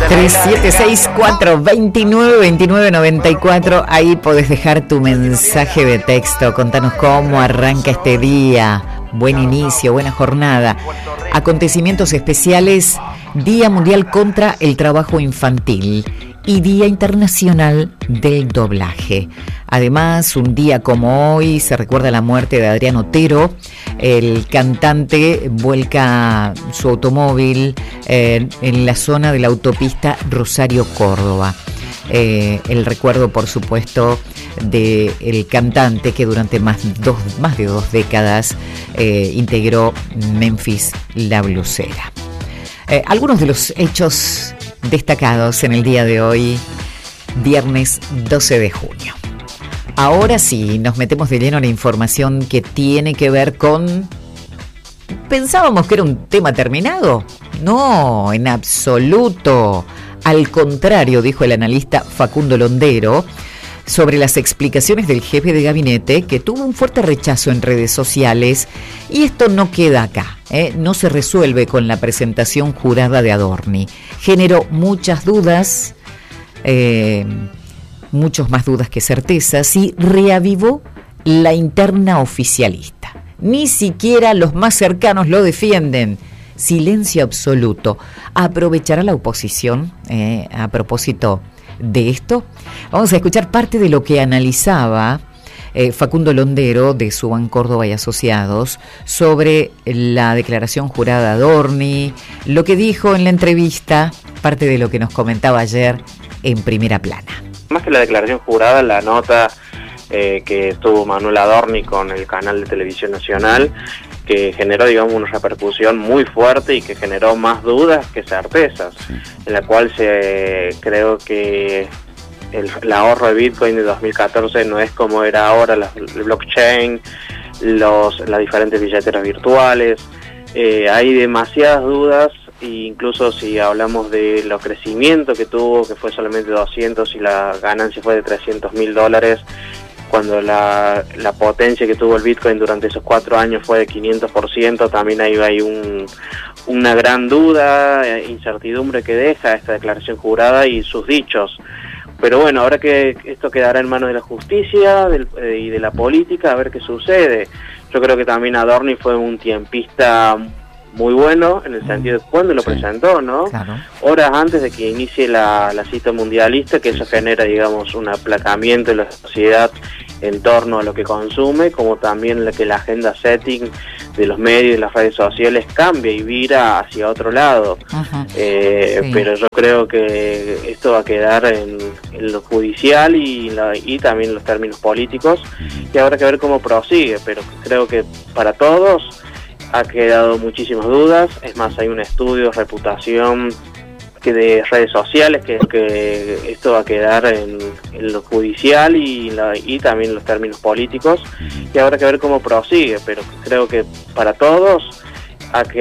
3764292994. Ahí podés dejar tu mensaje de texto. Contanos cómo arranca este día. Buen inicio, buena jornada. Acontecimientos especiales: Día Mundial contra el Trabajo Infantil y Día Internacional del Doblaje. Además, un día como hoy se recuerda la muerte de Adrián Otero. El cantante vuelca su automóvil en la zona de la autopista Rosario-Córdoba. El recuerdo, por supuesto, del cantante que durante más de 2 décadas integró Memphis La Blusera. Algunos de los hechos destacados en el día de hoy, viernes 12 de junio. Ahora sí, nos metemos de lleno en la información que tiene que ver con... ¿Pensábamos que era un tema terminado? No, en absoluto. Al contrario, dijo el analista Facundo Londero sobre las explicaciones del jefe de gabinete, que tuvo un fuerte rechazo en redes sociales, y esto no queda acá, no se resuelve con la presentación jurada de Adorni. Generó muchas dudas, muchos más dudas que certezas, y reavivó la interna oficialista. Ni siquiera los más cercanos lo defienden. Silencio absoluto. ¿Aprovechará la oposición a propósito de esto? Vamos a escuchar parte de lo que analizaba Facundo Londero de Suban Córdoba y Asociados sobre la declaración jurada de Adorni, lo que dijo en la entrevista, parte de lo que nos comentaba ayer en Primera Plana. Más que la declaración jurada, la nota que tuvo Manuel Adorni con el canal de televisión nacional, que generó, digamos, una repercusión muy fuerte y que generó más dudas que certezas, en la cual creo que el ahorro de Bitcoin de 2014 no es como era ahora, el blockchain, las diferentes billeteras virtuales. Hay demasiadas dudas, e incluso si hablamos de los crecimientos que tuvo, que fue solamente 200 y la ganancia fue de $300.000, cuando la potencia que tuvo el Bitcoin durante esos 4 años fue de 500%, también ahí hay una gran duda, incertidumbre que deja esta declaración jurada y sus dichos. Pero bueno, ahora que esto quedará en manos de la justicia y de la política, a ver qué sucede. Yo creo que también Adorni fue un tiempista muy bueno, en el sentido de cuando lo presentó, ¿no? Claro. Horas antes de que inicie la cita mundialista, que eso genera, digamos, un aplacamiento de la sociedad en torno a lo que consume, como también que la agenda setting de los medios y las redes sociales cambia y vira hacia otro lado. Sí. Pero yo creo que esto va a quedar en lo judicial y también en los términos políticos, y habrá que ver cómo prosigue, pero creo que para todos ha quedado muchísimas dudas. Es más, hay un estudio de reputación de redes sociales que esto va a quedar en lo judicial y también en los términos políticos, y habrá que ver cómo prosigue, pero creo que para todos ha quedado